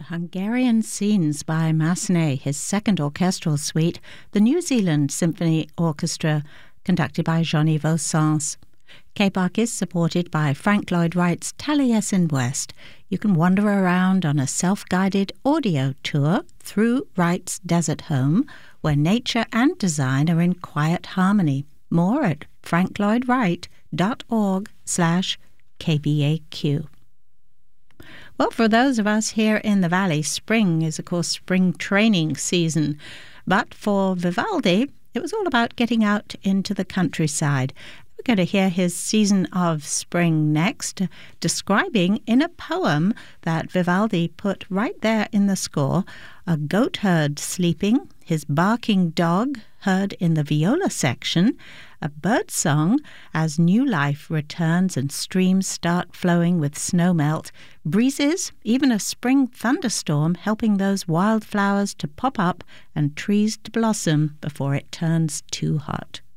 Hungarian Scenes by Massenet, his second orchestral suite, the New Zealand Symphony Orchestra, conducted by Jean-Yves Sens. KBAC is supported by Frank Lloyd Wright's Taliesin West. You can wander around on a self-guided audio tour through Wright's desert home, where nature and design are in quiet harmony. More at franklloydwright.org/KBAQ. Well, for those of us here in the Valley, spring is, of course, spring training season. But for Vivaldi, it was all about getting out into the countryside. We're going to hear his Season of Spring next, describing in a poem that Vivaldi put right there in the score, a goat herd sleeping, his barking dog heard in the viola section, a bird song as new life returns and streams start flowing with snow melt, breezes, even a spring thunderstorm helping those wildflowers to pop up and trees to blossom before it turns too hot.